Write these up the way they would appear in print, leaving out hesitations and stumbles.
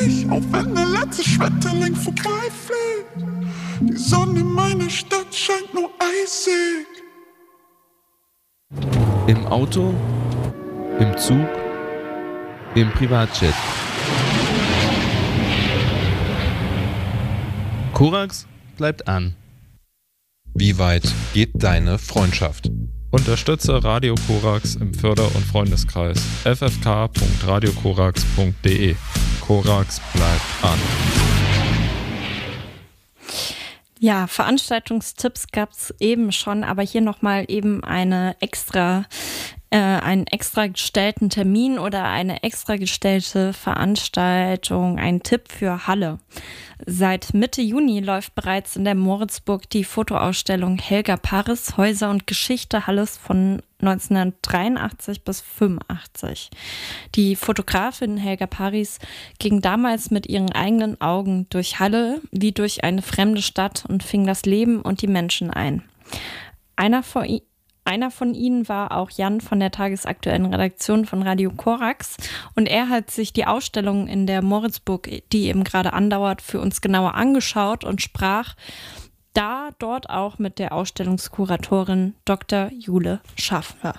dich, auch wenn der letzte Schmetterling vorbeifliegt. Die Sonne in meiner Stadt scheint nur eisig. Im Auto, im Zug, im Privatjet. Korax bleibt an. Wie weit geht deine Freundschaft? Unterstütze Radio Korax im Förder- und Freundeskreis ffk.radiokorax.de. Korax bleibt an. Ja, Veranstaltungstipps gab es eben schon, aber hier nochmal eben einen extra gestellten Termin oder eine extra gestellte Veranstaltung, ein Tipp für Halle. Seit Mitte Juni läuft bereits in der Moritzburg die Fotoausstellung Helga Paris, Häuser und Geschichte Halles von 1983 bis 85. Die Fotografin Helga Paris ging damals mit ihren eigenen Augen durch Halle wie durch eine fremde Stadt und fing das Leben und die Menschen ein. Einer von ihnen war auch Jan von der tagesaktuellen Redaktion von Radio Korax und er hat sich die Ausstellung in der Moritzburg, die eben gerade andauert, für uns genauer angeschaut und sprach dort auch mit der Ausstellungskuratorin Dr. Jule Schaffner.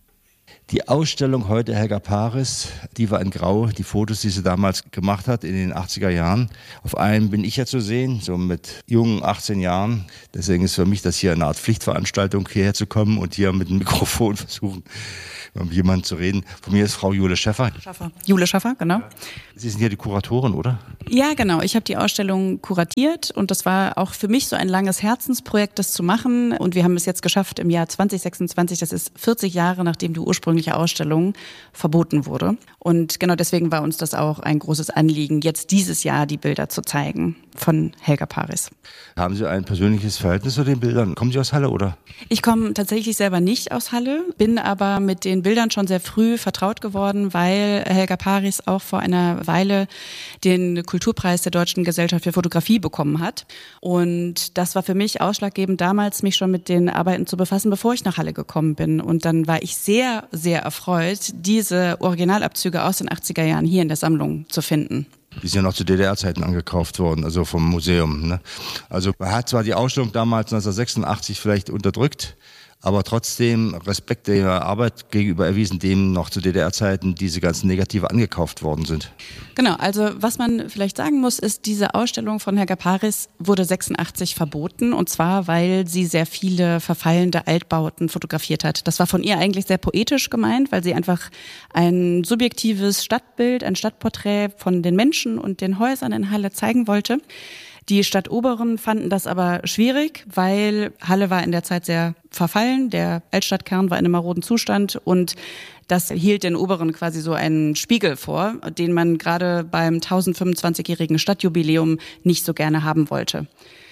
Die Ausstellung heute Helga Paris, die war in Grau, die Fotos, die sie damals gemacht hat in den 80er Jahren. Auf einem bin ich ja zu sehen, so mit jungen 18 Jahren. Deswegen ist für mich das hier eine Art Pflichtveranstaltung, hierher zu kommen und hier mit dem Mikrofon versuchen, mit jemandem zu reden. Von mir ist Frau Jule Schäffer. Jule Schäffer, genau. Sie sind hier die Kuratorin, oder? Ja, genau. Ich habe die Ausstellung kuratiert und das war auch für mich so ein langes Herzensprojekt, das zu machen. Und wir haben es jetzt geschafft im Jahr 2026, das ist 40 Jahre, nachdem die ursprüngliche Ausstellung verboten wurde. Und genau deswegen war uns das auch ein großes Anliegen, jetzt dieses Jahr die Bilder zu zeigen von Helga Paris. Haben Sie ein persönliches Verhältnis zu den Bildern? Kommen Sie aus Halle, oder? Ich komme tatsächlich selber nicht aus Halle, bin aber mit den Bildern schon sehr früh vertraut geworden, weil Helga Paris auch vor einer Weile den Kulturpreis der Deutschen Gesellschaft für Fotografie bekommen hat. Und das war für mich ausschlaggebend damals, mich schon mit den Arbeiten zu befassen, bevor ich nach Halle gekommen bin. Und dann war ich sehr, sehr erfreut, diese Originalabzüge aus den 80er Jahren hier in der Sammlung zu finden. Die sind ja noch zu DDR-Zeiten angekauft worden, also vom Museum. Ne? Also man hat zwar die Ausstellung damals 1986 vielleicht unterdrückt, aber trotzdem Respekt der Arbeit gegenüber erwiesen, dem noch zu DDR-Zeiten diese ganzen Negative angekauft worden sind. Genau, also was man vielleicht sagen muss, ist, diese Ausstellung von Helga Paris wurde 86 verboten und zwar, weil sie sehr viele verfallende Altbauten fotografiert hat. Das war von ihr eigentlich sehr poetisch gemeint, weil sie einfach ein subjektives Stadtbild, ein Stadtporträt von den Menschen und den Häusern in Halle zeigen wollte. Die Stadtoberen fanden das aber schwierig, weil Halle war in der Zeit sehr verfallen, der Altstadtkern war in einem maroden Zustand und das hielt den Oberen quasi so einen Spiegel vor, den man gerade beim 1025-jährigen Stadtjubiläum nicht so gerne haben wollte.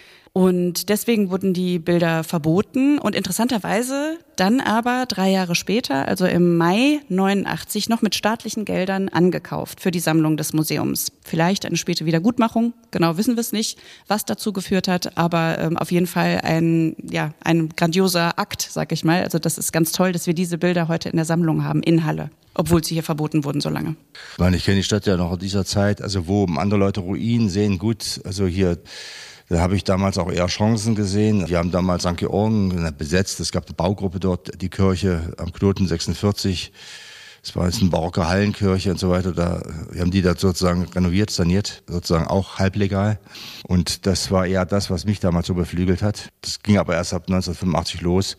Und deswegen wurden die Bilder verboten und interessanterweise dann aber 3 Jahre später, also im Mai 89, noch mit staatlichen Geldern angekauft für die Sammlung des Museums. Vielleicht eine späte Wiedergutmachung, genau wissen wir es nicht, was dazu geführt hat, aber auf jeden Fall ein grandioser Akt, sag ich mal. Also das ist ganz toll, dass wir diese Bilder heute in der Sammlung haben in Halle, obwohl sie hier verboten wurden so lange. Ich kenne die Stadt ja noch in dieser Zeit, also wo andere Leute Ruinen sehen, gut, also hier... Da habe ich damals auch eher Chancen gesehen. Wir haben damals St. Georgen besetzt. Es gab eine Baugruppe dort, die Kirche am Knoten 46. Es war jetzt eine barocke Hallenkirche und so weiter. Wir haben die da sozusagen renoviert, saniert, sozusagen auch halblegal. Und das war eher das, was mich damals so beflügelt hat. Das ging aber erst ab 1985 los.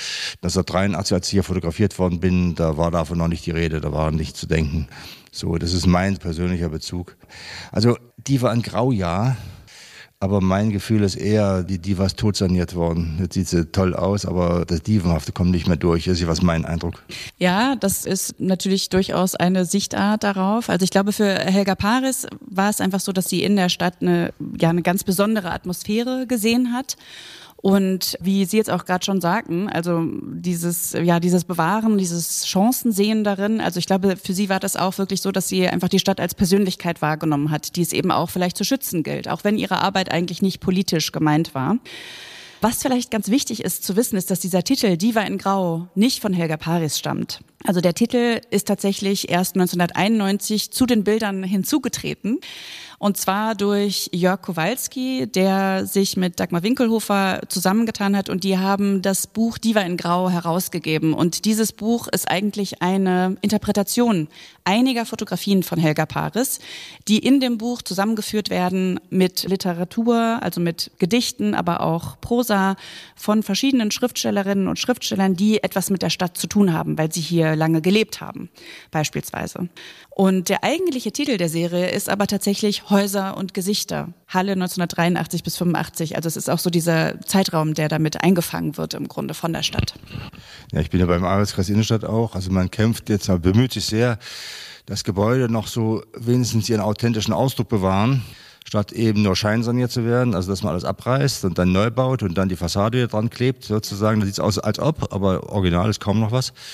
1983, als ich hier fotografiert worden bin, da war davon noch nicht die Rede, da war nicht zu denken. So, das ist mein persönlicher Bezug. Also, die war ein Graujahr. Aber mein Gefühl ist eher, die Diva ist totsaniert worden. Jetzt sieht sie toll aus, aber das Divenhafte kommt nicht mehr durch. Das ist mein Eindruck. Ja, das ist natürlich durchaus eine Sichtart darauf. Also ich glaube, für Helga Paris war es einfach so, dass sie in der Stadt eine ganz besondere Atmosphäre gesehen hat. Und wie Sie jetzt auch gerade schon sagten, also dieses Bewahren, dieses Chancensehen darin, also ich glaube, für sie war das auch wirklich so, dass sie einfach die Stadt als Persönlichkeit wahrgenommen hat, die es eben auch vielleicht zu schützen gilt, auch wenn ihre Arbeit eigentlich nicht politisch gemeint war. Was vielleicht ganz wichtig ist zu wissen, ist, dass dieser Titel Diva in Grau nicht von Helga Paris stammt. Also der Titel ist tatsächlich erst 1991 zu den Bildern hinzugetreten. Und zwar durch Jörg Kowalski, der sich mit Dagmar Winkelhofer zusammengetan hat und die haben das Buch Diva in Grau herausgegeben. Und dieses Buch ist eigentlich eine Interpretation einiger Fotografien von Helga Paris, die in dem Buch zusammengeführt werden mit Literatur, also mit Gedichten, aber auch Prosa von verschiedenen Schriftstellerinnen und Schriftstellern, die etwas mit der Stadt zu tun haben, weil sie hier lange gelebt haben, beispielsweise. Und der eigentliche Titel der Serie ist aber tatsächlich Häuser und Gesichter. Halle 1983 bis 85. Also es ist auch so dieser Zeitraum, der damit eingefangen wird im Grunde von der Stadt. Ja, ich bin ja beim Arbeitskreis Innenstadt auch. Also man kämpft jetzt, man bemüht sich sehr, das Gebäude noch so wenigstens ihren authentischen Ausdruck bewahren, statt eben nur scheinsaniert zu werden. Also dass man alles abreißt und dann neu baut und dann die Fassade wieder dran klebt sozusagen. Da sieht es aus als ob, aber original ist kaum noch was.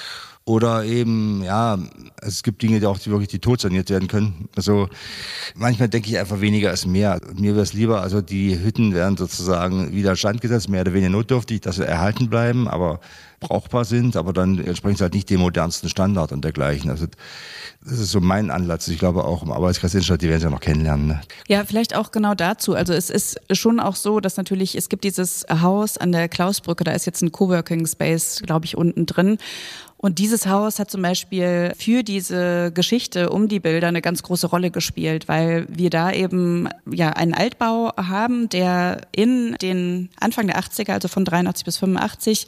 Oder eben, ja, es gibt Dinge, die wirklich tot saniert werden können. Also manchmal denke ich einfach, weniger ist mehr. Mir wäre es lieber, also die Hütten werden sozusagen wieder instand gesetzt, mehr oder weniger notdürftig, dass sie erhalten bleiben, aber brauchbar sind, aber dann entsprechen sie halt nicht dem modernsten Standard und dergleichen. Also das ist so mein Ansatz. Ich glaube auch im Arbeitskreis Innenstadt, die werden sie ja noch kennenlernen. Ne? Ja, vielleicht auch genau dazu. Also es ist schon auch so, dass natürlich, es gibt dieses Haus an der Klausbrücke, da ist jetzt ein Coworking Space, glaube ich, unten drin. Und dieses Haus hat zum Beispiel für diese Geschichte um die Bilder eine ganz große Rolle gespielt, weil wir da eben ja einen Altbau haben, der in den Anfang der 80er, also von 83 bis 85,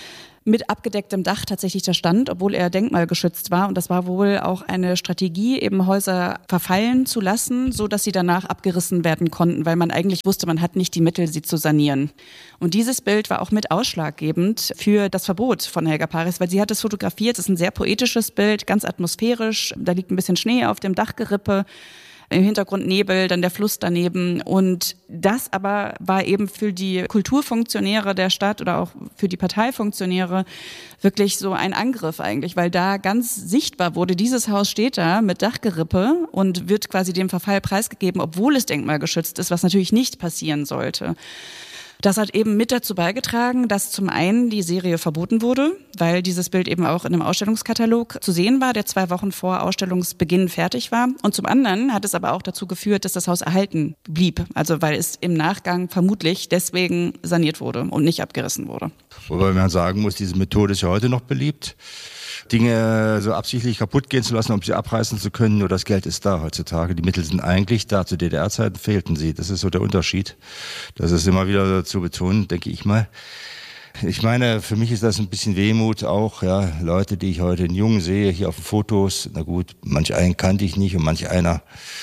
mit abgedecktem Dach tatsächlich da stand, obwohl er denkmalgeschützt war. Und das war wohl auch eine Strategie, eben Häuser verfallen zu lassen, so dass sie danach abgerissen werden konnten, weil man eigentlich wusste, man hat nicht die Mittel, sie zu sanieren. Und dieses Bild war auch mit ausschlaggebend für das Verbot von Helga Paris, weil sie hat es fotografiert. Es ist ein sehr poetisches Bild, ganz atmosphärisch. Da liegt ein bisschen Schnee auf dem Dachgerippe. Im Hintergrund Nebel, dann der Fluss daneben. Und das aber war eben für die Kulturfunktionäre der Stadt oder auch für die Parteifunktionäre wirklich so ein Angriff eigentlich, weil da ganz sichtbar wurde, dieses Haus steht da mit Dachgerippe und wird quasi dem Verfall preisgegeben, obwohl es denkmalgeschützt ist, was natürlich nicht passieren sollte. Das hat eben mit dazu beigetragen, dass zum einen die Serie verboten wurde, weil dieses Bild eben auch in einem Ausstellungskatalog zu sehen war, der 2 Wochen vor Ausstellungsbeginn fertig war. Und zum anderen hat es aber auch dazu geführt, dass das Haus erhalten blieb. Also weil es im Nachgang vermutlich deswegen saniert wurde und nicht abgerissen wurde. Wobei man sagen muss, diese Methode ist ja heute noch beliebt. Dinge so absichtlich kaputt gehen zu lassen, um sie abreißen zu können, nur das Geld ist da heutzutage. Die Mittel sind eigentlich da, zu DDR-Zeiten fehlten sie. Das ist so der Unterschied. Das ist immer wieder zu betonen, denke ich mal. Ich meine, für mich ist das ein bisschen Wehmut auch, ja, Leute, die ich heute in Jungen sehe, hier auf den Fotos, na gut, manch einen kannte ich nicht und manch einer,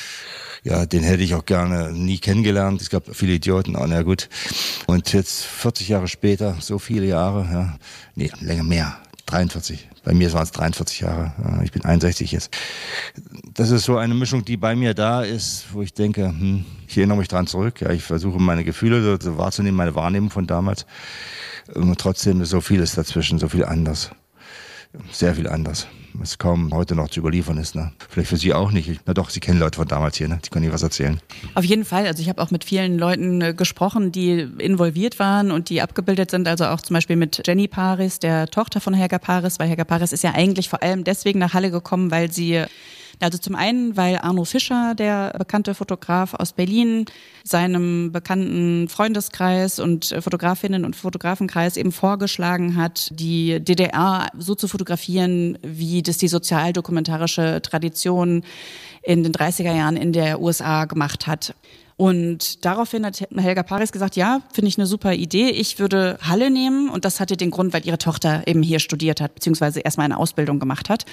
ja, den hätte ich auch gerne nie kennengelernt. Es gab viele Idioten, na gut. Und jetzt 40 Jahre später, so viele Jahre, ja, nee, länger mehr. 43. Bei mir waren es 43 Jahre. Ich bin 61 jetzt. Das ist so eine Mischung, die bei mir da ist, wo ich denke, ich erinnere mich dran zurück. Ja, ich versuche meine Gefühle so wahrzunehmen, meine Wahrnehmung von damals. Und trotzdem ist so vieles dazwischen, so viel anders. Sehr viel anders. Was kaum heute noch zu überliefern ist. Ne? Vielleicht für Sie auch nicht. Na doch, Sie kennen Leute von damals hier, ne? Die können Ihnen was erzählen. Auf jeden Fall. Also ich habe auch mit vielen Leuten gesprochen, die involviert waren und die abgebildet sind. Also auch zum Beispiel mit Jenny Paris, der Tochter von Helga Paris. Weil Helga Paris ist ja eigentlich vor allem deswegen nach Halle gekommen, weil sie... Also zum einen, weil Arno Fischer, der bekannte Fotograf aus Berlin, seinem bekannten Freundeskreis und Fotografinnen und Fotografenkreis eben vorgeschlagen hat, die DDR so zu fotografieren, wie das die sozialdokumentarische Tradition in den 30er Jahren in der USA gemacht hat. Und daraufhin hat Helga Paris gesagt, ja, finde ich eine super Idee. Ich würde Halle nehmen und das hatte den Grund, weil ihre Tochter eben hier studiert hat, beziehungsweise erstmal eine Ausbildung gemacht hat.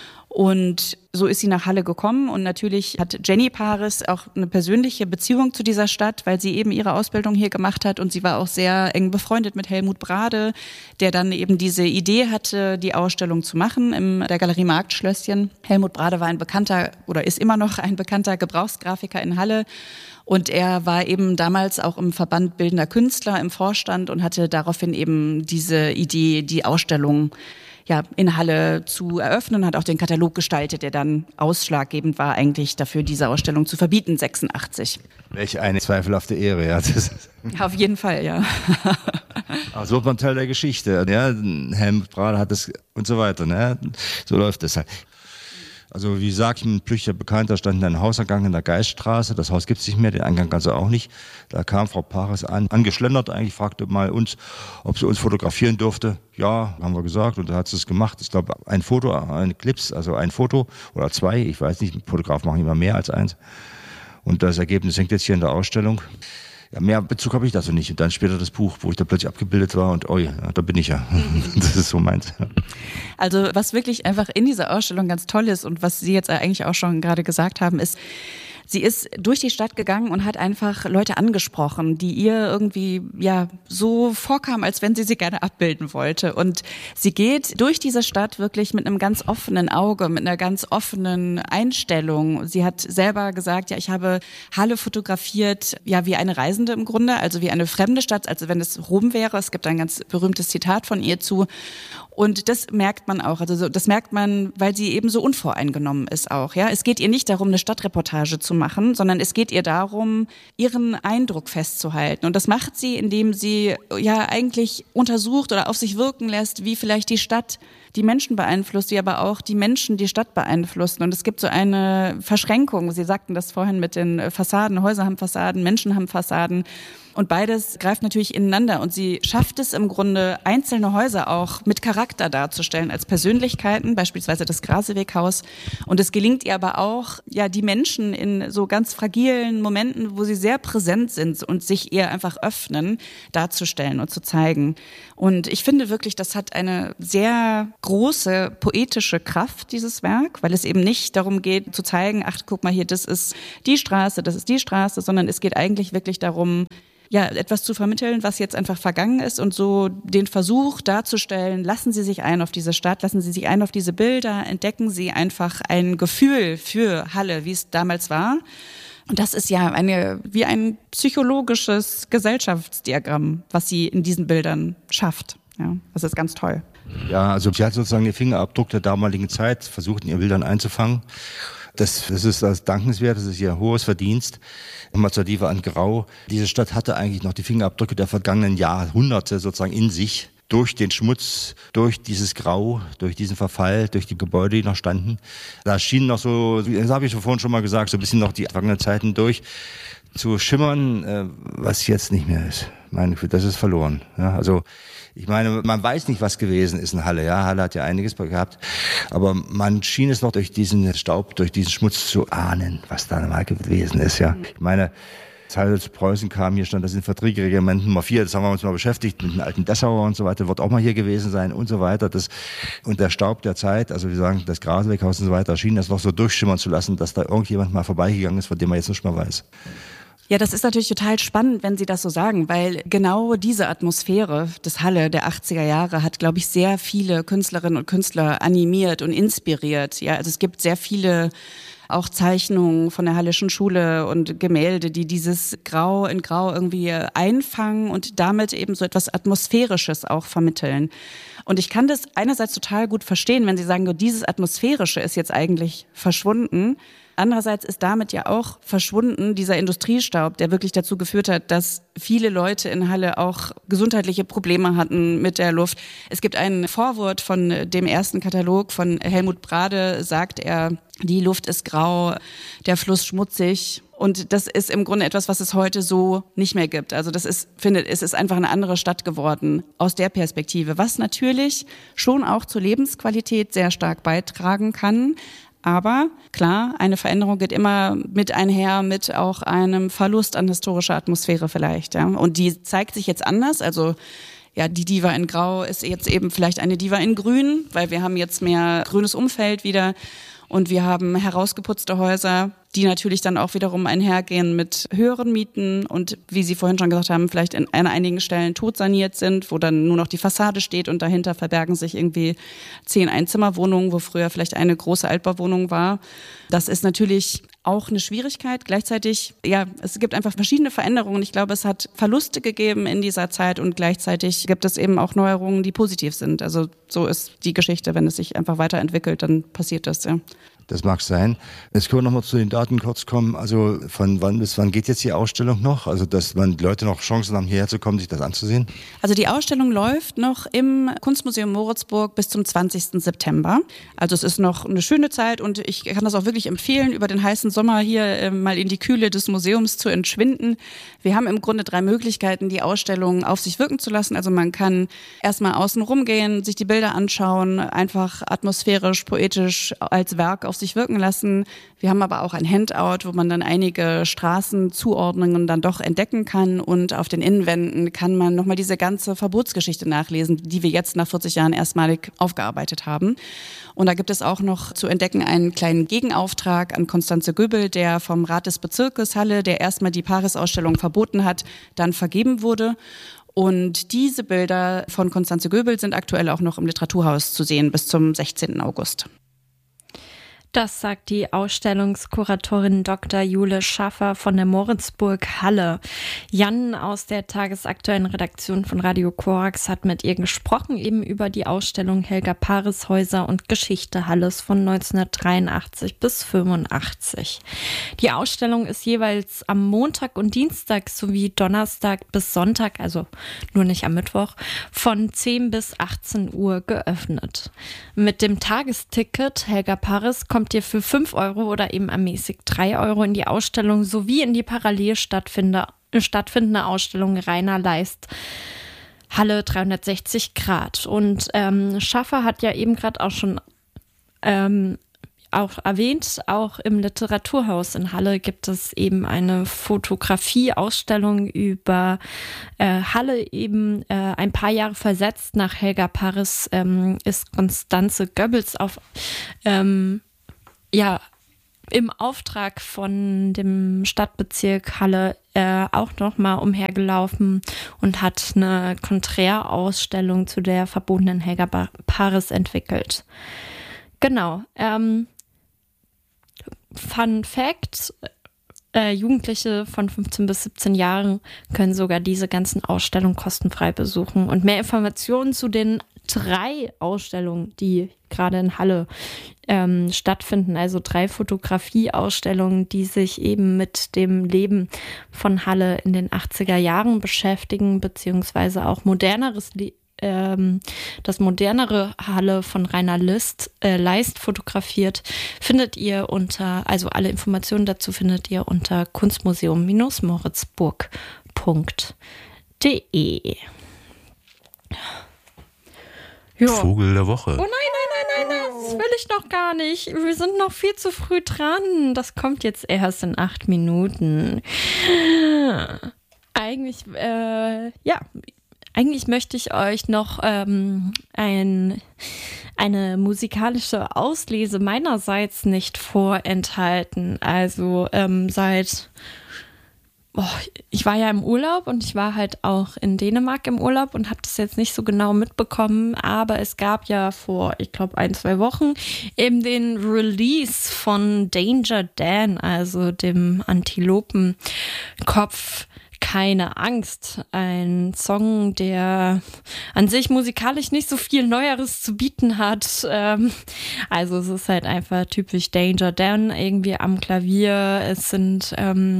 Und so ist sie nach Halle gekommen und natürlich hat Jenny Paris auch eine persönliche Beziehung zu dieser Stadt, weil sie eben ihre Ausbildung hier gemacht hat und sie war auch sehr eng befreundet mit Helmut Brade, der dann eben diese Idee hatte, die Ausstellung zu machen in der Galerie Marktschlösschen. Helmut Brade war ein bekannter oder ist immer noch ein bekannter Gebrauchsgrafiker in Halle und er war eben damals auch im Verband Bildender Künstler im Vorstand und hatte daraufhin eben diese Idee, die Ausstellung in Halle zu eröffnen, hat auch den Katalog gestaltet, der dann ausschlaggebend war eigentlich dafür, diese Ausstellung zu verbieten, 86. Welch eine zweifelhafte Ehre, ja. Auf jeden Fall, ja. Aber so wird man Teil der Geschichte, ja. Helmut Brade hat das und so weiter, ne? So läuft das halt. Also wie gesagt, ein flüchtiger Bekannter stand in einem Hausergang in der Geiststraße. Das Haus gibt es nicht mehr, den Eingang kannst du auch nicht. Da kam Frau Paris angeschlendert eigentlich, fragte mal uns, ob sie uns fotografieren durfte. Ja, haben wir gesagt und da hat sie es gemacht. Ich glaube, ein Foto, eine Clips, also ein Foto oder zwei, ich weiß nicht, Fotografen machen immer mehr als eins. Und das Ergebnis hängt jetzt hier in der Ausstellung. Ja, mehr Bezug habe ich dazu nicht. Und dann später das Buch, wo ich da plötzlich abgebildet war und ja, da bin ich ja. Das ist so meins. Also was wirklich einfach in dieser Ausstellung ganz toll ist und was Sie jetzt eigentlich auch schon gerade gesagt haben, ist, sie ist durch die Stadt gegangen und hat einfach Leute angesprochen, die ihr irgendwie so vorkamen, als wenn sie gerne abbilden wollte. Und sie geht durch diese Stadt wirklich mit einem ganz offenen Auge, mit einer ganz offenen Einstellung. Sie hat selber gesagt, ich habe Halle fotografiert, wie eine Reisende im Grunde, also wie eine fremde Stadt, also wenn es Rom wäre. Es gibt ein ganz berühmtes Zitat von ihr zu. Und das merkt man auch, also das merkt man, weil sie eben so unvoreingenommen ist auch, ja. Es geht ihr nicht darum, eine Stadtreportage zu machen, sondern es geht ihr darum, ihren Eindruck festzuhalten. Und das macht sie, indem sie eigentlich untersucht oder auf sich wirken lässt, wie vielleicht die Stadt die Menschen beeinflusst, die aber auch die Menschen die Stadt beeinflussen. Und es gibt so eine Verschränkung. Sie sagten das vorhin mit den Fassaden. Häuser haben Fassaden, Menschen haben Fassaden. Und beides greift natürlich ineinander. Und sie schafft es im Grunde, einzelne Häuser auch mit Charakter darzustellen, als Persönlichkeiten, beispielsweise das Graseweghaus. Und es gelingt ihr aber auch, die Menschen in so ganz fragilen Momenten, wo sie sehr präsent sind und sich ihr einfach öffnen, darzustellen und zu zeigen. Und ich finde wirklich, das hat eine sehr große poetische Kraft, dieses Werk, weil es eben nicht darum geht, zu zeigen, ach, guck mal hier, das ist die Straße, sondern es geht eigentlich wirklich darum, etwas zu vermitteln, was jetzt einfach vergangen ist und so den Versuch darzustellen, lassen Sie sich ein auf diese Stadt, lassen Sie sich ein auf diese Bilder, entdecken Sie einfach ein Gefühl für Halle, wie es damals war. Und das ist wie ein psychologisches Gesellschaftsdiagramm, was sie in diesen Bildern schafft. Ja, das ist ganz toll. Ja, also sie hat sozusagen den Fingerabdruck der damaligen Zeit versucht, in ihren Bildern einzufangen. Das ist das dankenswert, das ist ihr hohes Verdienst. Nochmal zur Diva an Grau. Diese Stadt hatte eigentlich noch die Fingerabdrücke der vergangenen Jahrhunderte sozusagen in sich. Durch den Schmutz, durch dieses Grau, durch diesen Verfall, durch die Gebäude, die noch standen. Da schien noch so, das habe ich vorhin schon mal gesagt, so ein bisschen noch die vergangenen Zeiten durch zu schimmern, was jetzt nicht mehr ist. Meine Güte, das ist verloren. Ja, also ich meine, man weiß nicht, was gewesen ist in Halle. Ja, Halle hat ja einiges gehabt, aber man schien es noch durch diesen Staub, durch diesen Schmutz zu ahnen, was da mal gewesen ist. Ja, ich meine, als Halle zu Preußen kam, hier stand das Infanterieregiment Nummer 4, das haben wir uns mal beschäftigt, mit den alten Dessauer und so weiter, wird auch mal hier gewesen sein und so weiter. Und der Staub der Zeit, also wir sagen, das Graseweghaus und so weiter, schien das noch so durchschimmern zu lassen, dass da irgendjemand mal vorbeigegangen ist, von dem man jetzt nicht mehr weiß. Ja, das ist natürlich total spannend, wenn Sie das so sagen, weil genau diese Atmosphäre des Halle der 80er Jahre hat, glaube ich, sehr viele Künstlerinnen und Künstler animiert und inspiriert. Ja, also es gibt sehr viele auch Zeichnungen von der Hallischen Schule und Gemälde, die dieses Grau in Grau irgendwie einfangen und damit eben so etwas Atmosphärisches auch vermitteln. Und ich kann das einerseits total gut verstehen, wenn Sie sagen, dieses Atmosphärische ist jetzt eigentlich verschwunden. Andererseits ist damit ja auch verschwunden dieser Industriestaub, der wirklich dazu geführt hat, dass viele Leute in Halle auch gesundheitliche Probleme hatten mit der Luft. Es gibt ein Vorwort von dem ersten Katalog von Helmut Brade, sagt er, die Luft ist grau, der Fluss schmutzig. Und das ist im Grunde etwas, was es heute so nicht mehr gibt. Also es ist einfach eine andere Stadt geworden aus der Perspektive, was natürlich schon auch zur Lebensqualität sehr stark beitragen kann. Aber klar, eine Veränderung geht immer mit einher mit auch einem Verlust an historischer Atmosphäre vielleicht. Ja. Und die zeigt sich jetzt anders. Also die Diva in Grau ist jetzt eben vielleicht eine Diva in Grün, weil wir haben jetzt mehr grünes Umfeld wieder und wir haben herausgeputzte Häuser. die natürlich dann auch wiederum einhergehen mit höheren Mieten und, wie Sie vorhin schon gesagt haben, vielleicht an einigen Stellen totsaniert sind, wo dann nur noch die Fassade steht und dahinter verbergen sich irgendwie 10 Einzimmerwohnungen, wo früher vielleicht eine große Altbauwohnung war. Das ist natürlich auch eine Schwierigkeit. Gleichzeitig, ja, es gibt einfach verschiedene Veränderungen. Ich glaube, es hat Verluste gegeben in dieser Zeit und gleichzeitig gibt es eben auch Neuerungen, die positiv sind. Also so ist die Geschichte, wenn es sich einfach weiterentwickelt, dann passiert das, ja. Das mag sein. Jetzt können wir nochmal zu den Daten kurz kommen. Also von wann bis wann geht jetzt die Ausstellung noch? Also dass man die Leute noch Chancen haben, hierher zu kommen, sich das anzusehen? Also die Ausstellung läuft noch im Kunstmuseum Moritzburg bis zum 20. September. Also es ist noch eine schöne Zeit und ich kann das auch wirklich empfehlen, über den heißen Sommer hier mal in die Kühle des Museums zu entschwinden. Wir haben im Grunde 3 Möglichkeiten, die Ausstellung auf sich wirken zu lassen. Also man kann erstmal außen rumgehen, sich die Bilder anschauen, einfach atmosphärisch, poetisch als Werk auf sich wirken lassen. Wir haben aber auch ein Handout, wo man dann einige Straßenzuordnungen dann doch entdecken kann und auf den Innenwänden kann man nochmal diese ganze Verbotsgeschichte nachlesen, die wir jetzt nach 40 Jahren erstmalig aufgearbeitet haben. Und da gibt es auch noch zu entdecken einen kleinen Gegenauftrag an Constanze Göbel, der vom Rat des Bezirkes Halle, der erstmal die Paris-Ausstellung verboten hat, dann vergeben wurde. Und diese Bilder von Constanze Göbel sind aktuell auch noch im Literaturhaus zu sehen bis zum 16. August. Das sagt die Ausstellungskuratorin Dr. Jule Schaffer von der Moritzburg Halle. Jan aus der tagesaktuellen Redaktion von Radio Korax hat mit ihr gesprochen, eben über die Ausstellung Helga Paris Häuser und Geschichte Halles von 1983 bis 85. Die Ausstellung ist jeweils am Montag und Dienstag sowie Donnerstag bis Sonntag, also nur nicht am Mittwoch, von 10 bis 18 Uhr geöffnet. Mit dem Tagesticket Helga Paris kommt ihr für 5 Euro oder eben ermäßigt 3 Euro in die Ausstellung sowie in die parallel stattfindende Ausstellung Rainer Leist Halle 360 Grad. Und Schaffer hat ja eben gerade auch schon auch erwähnt, auch im Literaturhaus in Halle gibt es eben eine Fotografie-Ausstellung über Halle, eben ein paar Jahre versetzt nach Helga Paris ist Constanze Goebbels im Auftrag von dem Stadtbezirk Halle auch nochmal umhergelaufen und hat eine Konträrausstellung zu der verbotenen Helga Paris entwickelt. Genau. Fun Fact: Jugendliche von 15 bis 17 Jahren können sogar diese ganzen Ausstellungen kostenfrei besuchen. Und mehr Informationen zu den 3 Ausstellungen, die gerade in Halle stattfinden, also 3 Fotografie-Ausstellungen, die sich eben mit dem Leben von Halle in den 80er Jahren beschäftigen, beziehungsweise auch das modernere Halle von Rainer Leist fotografiert, findet ihr also alle Informationen dazu findet ihr unter kunstmuseum-moritzburg.de. Ja. Vogel der Woche. Oh nein, das will ich noch gar nicht. Wir sind noch viel zu früh dran. Das kommt jetzt erst in 8 Minuten. Eigentlich möchte ich euch noch eine musikalische Auslese meinerseits nicht vorenthalten. Also ich war ja im Urlaub und ich war halt auch in Dänemark im Urlaub und habe das jetzt nicht so genau mitbekommen, aber es gab ja vor, ich glaube, 1-2 Wochen eben den Release von Danger Dan, also dem Antilopenkopf Keine Angst. Ein Song, der an sich musikalisch nicht so viel Neueres zu bieten hat. Also es ist halt einfach typisch Danger Dan irgendwie am Klavier. Es sind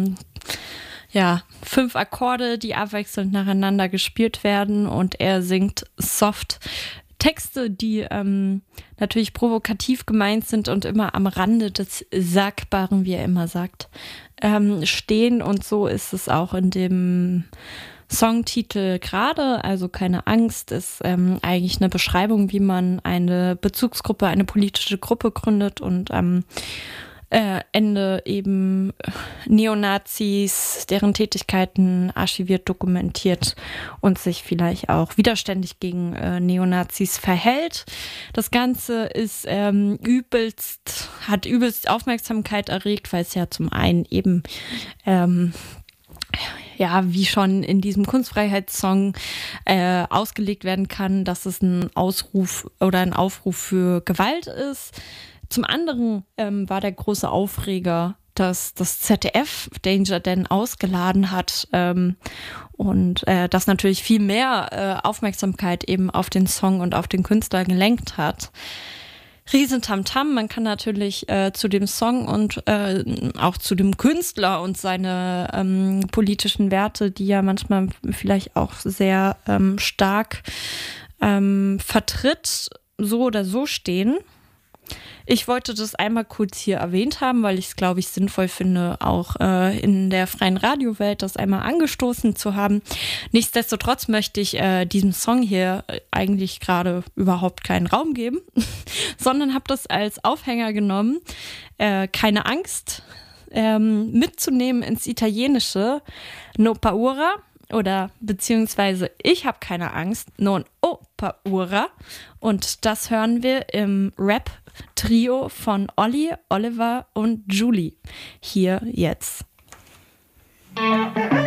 5 Akkorde, die abwechselnd nacheinander gespielt werden und er singt soft Texte, die natürlich provokativ gemeint sind und immer am Rande des Sagbaren, wie er immer sagt, stehen. Und so ist es auch in dem Songtitel gerade. Also Keine Angst ist eigentlich eine Beschreibung, wie man eine Bezugsgruppe, eine politische Gruppe gründet und Ende eben Neonazis, deren Tätigkeiten archiviert, dokumentiert und sich vielleicht auch widerständig gegen Neonazis verhält. Das Ganze ist hat übelst Aufmerksamkeit erregt, weil es ja zum einen eben wie schon in diesem Kunstfreiheitssong ausgelegt werden kann, dass es ein Ausruf oder ein Aufruf für Gewalt ist. Zum anderen war der große Aufreger, dass das ZDF Danger Dan ausgeladen hat und das natürlich viel mehr Aufmerksamkeit eben auf den Song und auf den Künstler gelenkt hat. Riesentamtam, man kann natürlich zu dem Song und auch zu dem Künstler und seine politischen Werte, die ja manchmal vielleicht auch sehr stark vertritt, so oder so stehen. Ich wollte das einmal kurz hier erwähnt haben, weil ich es, glaube ich, sinnvoll finde, auch in der freien Radiowelt das einmal angestoßen zu haben. Nichtsdestotrotz möchte ich diesem Song hier eigentlich gerade überhaupt keinen Raum geben, sondern habe das als Aufhänger genommen, keine Angst mitzunehmen ins Italienische, no paura. Oder beziehungsweise ich habe keine Angst, non ho paura. Und das hören wir im Rap-Trio von Olli, Oliver und Julie. Hier jetzt.